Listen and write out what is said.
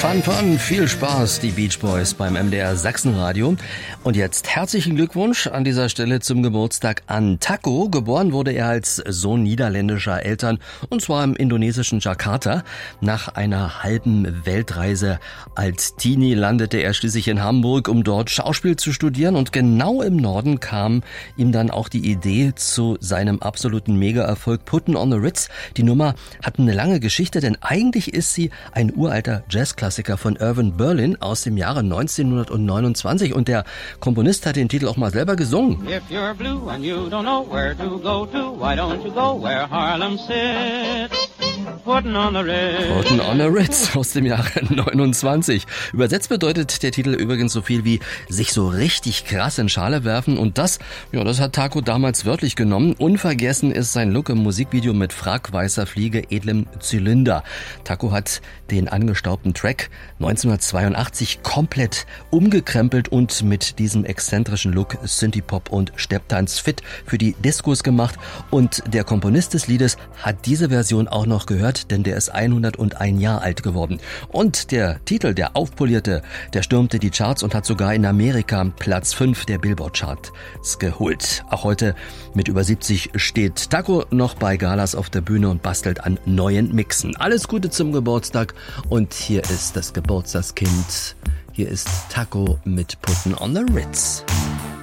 Fun, viel Spaß, die Beach Boys beim MDR Sachsenradio. Und jetzt herzlichen Glückwunsch an dieser Stelle zum Geburtstag an Taco. Geboren wurde er als Sohn niederländischer Eltern, und zwar im indonesischen Jakarta. Nach einer halben Weltreise als Teenie landete er schließlich in Hamburg, um dort Schauspiel zu studieren. Und genau im Norden kam ihm dann auch die Idee zu seinem absoluten Mega-Erfolg Puttin' on the Ritz. Die Nummer hat eine lange Geschichte, denn eigentlich ist sie ein uralter Jazzklassiker von Irving Berlin aus dem Jahre 1929, und der Komponist hat den Titel auch mal selber gesungen. If you're blue and you don't know where to go to, why don't you go where Harlem sits? Puttin' on the Ritz. Puttin' on the Ritz aus dem Jahre 29. Übersetzt bedeutet der Titel übrigens so viel wie sich so richtig krass in Schale werfen, und das hat Taco damals wörtlich genommen. Unvergessen ist sein Look im Musikvideo mit Frack, weißer Fliege, edlem Zylinder. Taco hat den angestaubten Track 1982 komplett umgekrempelt und mit diesem exzentrischen Look Synthie-Pop und Stepptanz fit für die Diskos gemacht, und der Komponist des Liedes hat diese Version auch noch gehört, denn der ist 101 Jahre alt geworden. Und der Titel, der aufpolierte, der stürmte die Charts und hat sogar in Amerika Platz 5 der Billboard-Charts geholt. Auch heute mit über 70 steht Taco noch bei Galas auf der Bühne und bastelt an neuen Mixen. Alles Gute zum Geburtstag, und hier ist das Geburtstagskind. Hier ist Taco mit Puttin' on the Ritz.